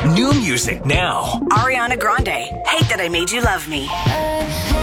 New music now. Ariana Grande, Hate That I Made You Love Me.